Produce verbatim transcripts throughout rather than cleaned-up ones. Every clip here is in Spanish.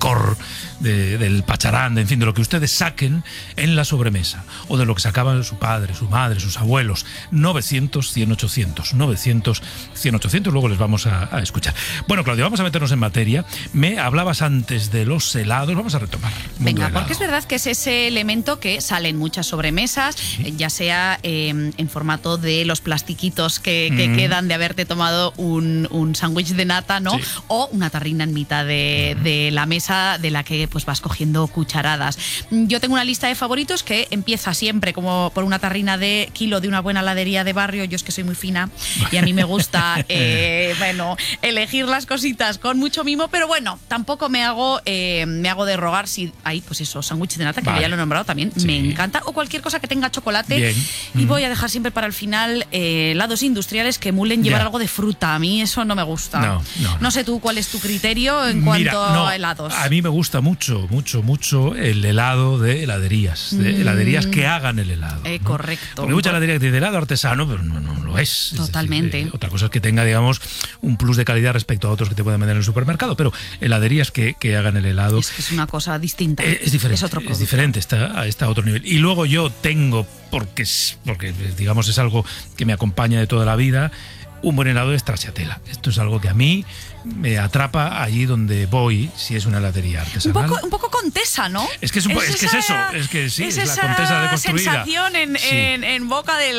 licor, de, del pacharán, de, en fin, de lo que ustedes saquen en la sobremesa, o de lo que sacaban su padre, su madre, sus abuelos. novecientos, cien, ochocientos, novecientos, cien, ochocientos, luego les vamos a, a escuchar. Bueno, Claudia, vamos a meternos en materia. Me hablabas antes de los helados, vamos a retomar. Venga, porque es verdad que es ese elemento que sale en muchas sobremesas, sí. ya sea eh, en formato de los plastiquitos que, que mm. quedan de haberte tomado un, un sándwich de nata, ¿no? Sí. O una tarrina en mitad de, mm. de la mesa de la que pues vas cogiendo cucharadas. Yo tengo una lista de favoritos que empieza siempre como por una tarrina de kilo de una buena heladería de barrio. Yo es que soy muy fina y a mí me gusta eh, bueno, elegir las cositas con mucho mimo, pero bueno, tampoco me hago eh, me hago de rogar si hay pues esos sándwiches de nata, que vale. ya lo he nombrado también, sí. me encanta, o cualquier cosa que tenga chocolate. Bien. Y mm. voy a dejar siempre para el final eh, helados industriales que emulen llevar ya. algo de fruta. A mí eso no me gusta. No, no, no. no sé tú cuál es tu criterio en Mira, cuanto no, a helados. A mí me gusta mucho, mucho, mucho el helado de heladerías, de mm. heladerías que hagan el helado. Eh, ¿no? Correcto. Porque hay mucha heladería que tiene helado artesano, pero no, no lo es. Totalmente. Es decir, eh, otra cosa es que tenga, digamos, un plus de calidad respecto a otros que te pueden vender en el supermercado, pero heladerías que, que hagan el helado. Es que es una cosa distinta. Eh, es diferente. Es otro es diferente, está, está a otro nivel. Y luego yo tengo, porque, porque digamos es algo que me acompaña de toda la vida, un buen helado de stracciatella. Esto es algo que a mí me atrapa allí donde voy, si es una heladería artesanal. Un poco, un poco Contesa, ¿no? Es que es, un po- es, es, que es eso, es que sí, es, es la Contesa deconstruida. Sensación en, sí. en, en boca del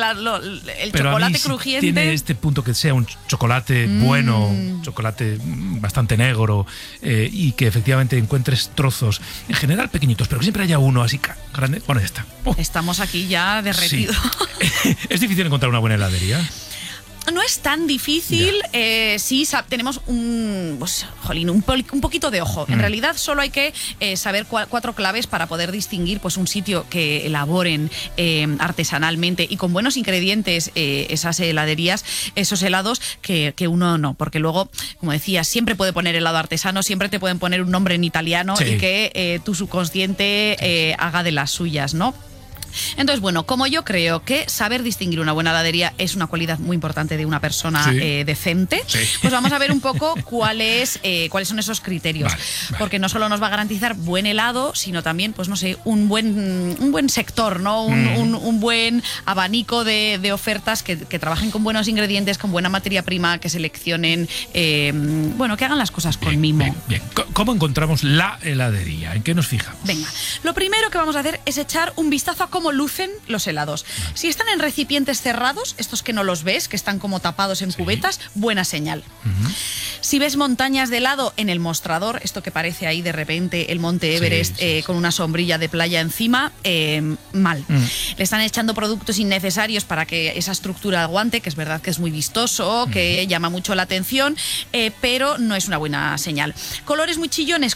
de chocolate si crujiente. Tiene este punto que sea un chocolate mm. bueno, chocolate bastante negro, eh, y que efectivamente encuentres trozos, en general pequeñitos, pero que siempre haya uno así grande. Bueno, ya está. Uh. Estamos aquí ya derretidos. Sí. ¿Es difícil encontrar una buena heladería? No es tan difícil, eh, sí sab- tenemos un, pues, jolín, un, pol- un poquito de ojo. Mm. En realidad solo hay que eh, saber cua- cuatro claves para poder distinguir pues, un sitio que elaboren eh, artesanalmente y con buenos ingredientes eh, esas heladerías, esos helados, que, que uno no. Porque luego, como decía, siempre puede poner helado artesano, siempre te pueden poner un nombre en italiano sí. y que eh, tu subconsciente eh, haga de las suyas, ¿no? Entonces, bueno, como yo creo que saber distinguir una buena heladería es una cualidad muy importante de una persona sí. eh, decente, sí. pues vamos a ver un poco cuál es, eh, cuáles son esos criterios. Vale, vale. Porque no solo nos va a garantizar buen helado, sino también, pues no sé, un buen, un buen sector, ¿no? Un, mm. un, un buen abanico de, de ofertas que, que trabajen con buenos ingredientes, con buena materia prima, que seleccionen, eh, bueno, que hagan las cosas con bien, mimo. Bien, bien. ¿Cómo encontramos la heladería? ¿En qué nos fijamos? Venga, lo primero que vamos a hacer es echar un vistazo a cómo cómo lucen los helados. Si están en recipientes cerrados, estos que no los ves, que están como tapados en sí. cubetas, buena señal. Uh-huh. Si ves montañas de helado en el mostrador, esto que parece ahí de repente el Monte Everest sí, sí, eh, con una sombrilla de playa encima, eh, mal. Uh-huh. Le están echando productos innecesarios para que esa estructura aguante, que es verdad que es muy vistoso, uh-huh. que llama mucho la atención, eh, pero no es una buena señal. Colores muy chillones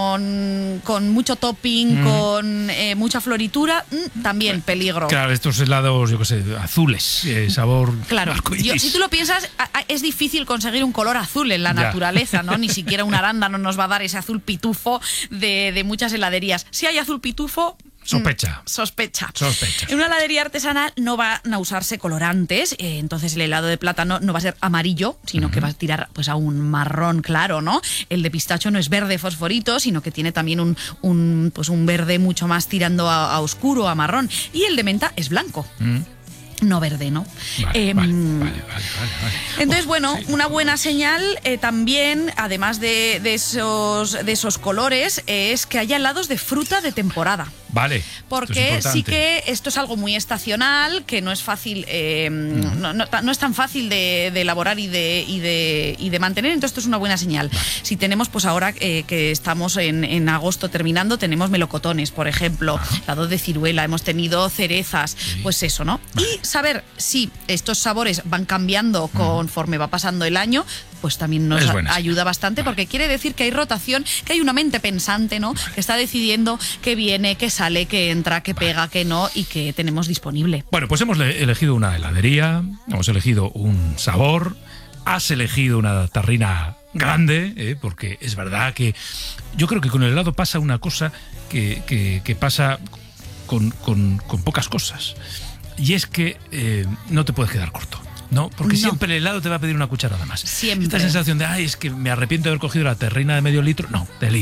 con, con mucho topping, uh-huh. con eh, mucha floritura, mm, también peligro. Claro, estos helados, yo qué sé, azules, eh, sabor claro, yo, si tú lo piensas, es difícil conseguir un color azul en la ya. naturaleza, ¿no? Ni siquiera un arándano nos va a dar ese azul pitufo de, de muchas heladerías. Si hay azul pitufo... Sospecha. Sospecha. Sospecha. En una heladería artesanal no van a usarse colorantes, eh, entonces el helado de plátano no va a ser amarillo, sino uh-huh. que va a tirar pues a un marrón claro, ¿no? El de pistacho no es verde fosforito, sino que tiene también un, un, pues un verde mucho más tirando a, a oscuro, a marrón. Y el de menta es blanco. Uh-huh. No verde, ¿no? Vale, eh, vale, vale, vale, vale, vale. Entonces, oh, bueno, sí. una buena señal eh, también, además de, de, esos, de esos colores, eh, es que haya helados de fruta de temporada. Vale. Porque sí que esto es algo muy estacional, que no es fácil, eh, mm. no, no, no es tan fácil de, de elaborar y de, y, de, y de mantener, entonces esto es una buena señal. Vale. Si tenemos, pues ahora eh, que estamos en, en agosto terminando, tenemos melocotones, por ejemplo, ah. helado de ciruela, hemos tenido cerezas, sí. pues eso, ¿no? Vale. Y saber si estos sabores van cambiando conforme va pasando el año, pues también nos ayuda bastante, porque quiere decir que hay rotación, que hay una mente pensante, ¿no? Que está decidiendo qué viene, qué sale, qué entra, qué pega, qué no, y qué tenemos disponible. Bueno, pues hemos elegido una heladería, hemos elegido un sabor, has elegido una tarrina grande, ¿eh? Porque es verdad que yo creo que con el helado pasa una cosa que, que, que pasa con, con, con pocas cosas. Y es que eh, no te puedes quedar corto, ¿no? Porque no. siempre el helado te va a pedir una cucharada más. Siempre. Esta sensación de, ay, es que me arrepiento de haber cogido la terrina de medio litro. No, de litro.